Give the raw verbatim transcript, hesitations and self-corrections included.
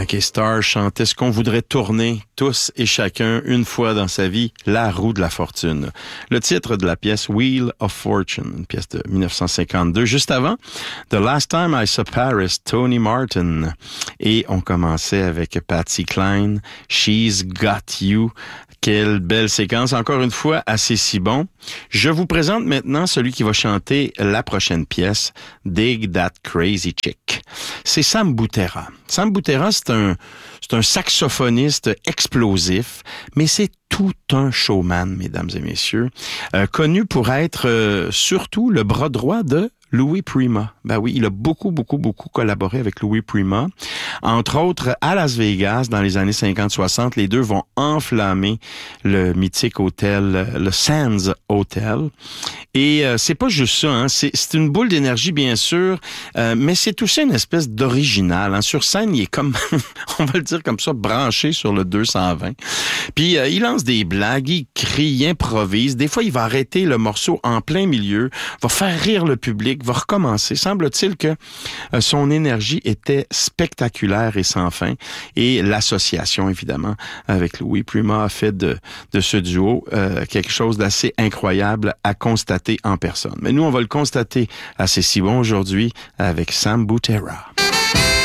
Frankie Starr chantait ce qu'on voudrait tourner tous et chacun une fois dans sa vie, la roue de la fortune. Le titre de la pièce Wheel of Fortune, une pièce de dix-neuf cent cinquante-deux. Juste avant, The Last Time I Saw Paris, Tony Martin. Et on commençait avec Patsy Cline, She's Got You. Quelle belle séquence, encore une fois, assez si bon. Je vous présente maintenant celui qui va chanter la prochaine pièce, Dig That Crazy Chick. C'est Sam Butera. Sam Butera, c'est un, c'est un saxophoniste explosif, mais c'est tout un showman, mesdames et messieurs, euh, connu pour être euh, surtout le bras droit de Louis Prima. Ben oui, il a beaucoup, beaucoup, beaucoup collaboré avec Louis Prima. Entre autres, à Las Vegas, dans les années cinquante soixante, les deux vont enflammer le mythique hôtel, le Sands Hotel. Et euh, c'est pas juste ça, hein. c'est, c'est une boule d'énergie, bien sûr, euh, mais c'est aussi une espèce d'original. Hein. Sur scène, il est comme, on va le dire comme ça, branché sur le deux cent vingt. Puis euh, il lance des blagues, il crie, il improvise. Des fois, il va arrêter le morceau en plein milieu, va faire rire le public, va recommencer. Semble-t-il que euh, son énergie était spectaculaire et sans fin. Et l'association, évidemment, avec Louis Prima a fait de, de ce duo euh, quelque chose d'assez incroyable à constater en personne. Mais nous, on va le constater assez si bon aujourd'hui avec Sam Butera.